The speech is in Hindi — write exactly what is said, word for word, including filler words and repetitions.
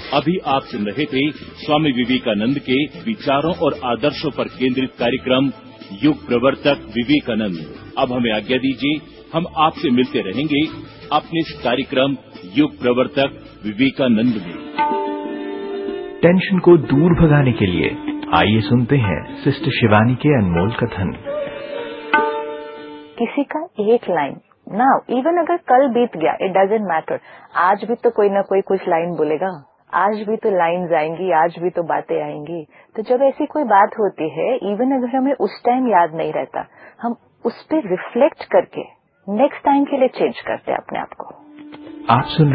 अभी आप सुन रहे थे स्वामी विवेकानंद के विचारों और आदर्शों पर केंद्रित कार्यक्रम युग प्रवर्तक विवेकानंद। अब हमें आज्ञा दीजिए, हम आपसे मिलते रहेंगे अपने इस कार्यक्रम युग प्रवर्तक विवेकानंद में। टेंशन को दूर भगाने के लिए आइए सुनते हैं सिस्टर शिवानी के अनमोल कथन। किसी का एक लाइन ना, इवन अगर कल बीत गया, इट डजंट मैटर, आज भी तो कोई ना कोई कुछ लाइन बोलेगा, आज भी तो लाइन्स आएंगी, आज भी तो बातें आएंगी। तो जब ऐसी कोई बात होती है, इवन अगर हमें उस टाइम याद नहीं रहता, हम उस पर रिफ्लेक्ट करके नेक्स्ट टाइम के लिए चेंज करते हैं अपने आप को। आप सुन